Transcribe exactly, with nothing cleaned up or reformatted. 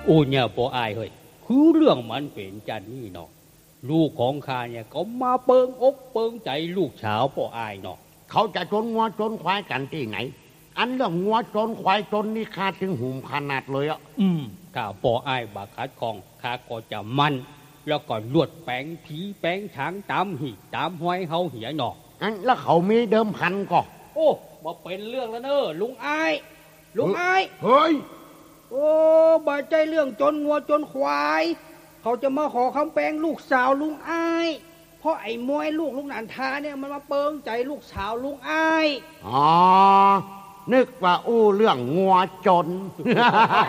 โอ้เนี่ยปออายเฮ้ยคือเรื่องมันเป็นจันนี่เนาะลูกของข้าเนี่ยก็มาเปิงอกเปิงใจลูกสาวปออายเนาะเขาจะจนงัวจนควายกันที่ไหนอันเรื่องงัวจนควายจนนี่ข้าถึงหุ่มขนาดเลยอ่ะอืมข้าปออายบาคัดคองข้าก็จะมันแล้วก็ลวดแปลงผีแปลงช้างตามหีตามห้อยเฮาเหียเนาะอันแล้วเขามีเดิมพันก็โอ้บ่เป็นเรื่องแล้วเนอะลุงอายลุงอายเฮ้ยโอ้บ่ใจเรื่องจนงัวจนควายเขาจะมาขอคำแปลงลูกสาวลุงอายเพราะไอ้มวยลูกลุงนันทาเนี่ยมันมาเปิงใจลูกสาวลุงอายอ๋อนึกว่าอู้เรื่องงัวจน